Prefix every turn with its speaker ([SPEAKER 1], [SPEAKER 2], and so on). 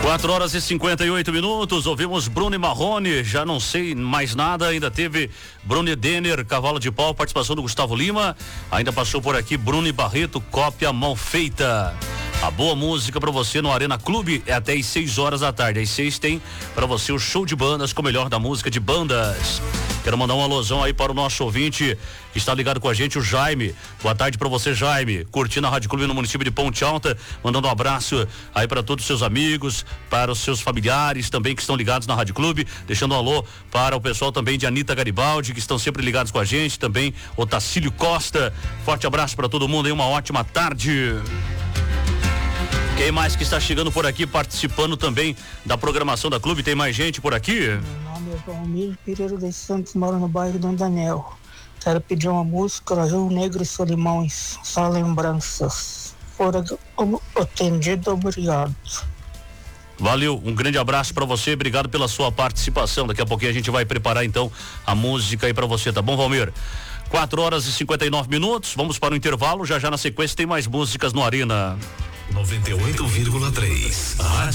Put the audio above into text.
[SPEAKER 1] 4 horas e 58 minutos, ouvimos Bruno e Marrone, já não sei mais nada, ainda teve Bruno e Denner, Cavalo de Pau, participação do Gustavo Lima, ainda passou por aqui Bruno e Barreto, Cópia Mal Feita. A boa música pra você no Arena Clube é até às 6 horas da tarde. Às 6 tem pra você o show de bandas com o melhor da música de bandas. Quero mandar um alusão aí para o nosso ouvinte que está ligado com a gente, o Jaime. Boa tarde pra você, Jaime. Curtindo a Rádio Clube no município de Ponte Alta, mandando um abraço aí para todos os seus amigos, para os seus familiares também que estão ligados na Rádio Clube, deixando um alô para o pessoal também de Anitta Garibaldi, que estão sempre ligados com a gente, também o Tacílio Costa. Forte abraço para todo mundo aí, uma ótima tarde. Quem mais que está chegando por aqui, participando também da programação da Clube? Tem mais gente por aqui?
[SPEAKER 2] Meu nome é Valmir Pereira dos Santos, moro no bairro Dom Daniel. Quero pedir uma música, Rio Negro e Solimões, só lembranças. Fora atendido, obrigado.
[SPEAKER 1] Valeu, um grande abraço pra você, obrigado pela sua participação. Daqui a pouquinho a gente vai preparar então a música aí pra você, tá bom, Valmir? 4 horas e 59 minutos, vamos para o intervalo, já na sequência tem mais músicas no Arena.
[SPEAKER 3] 98,3.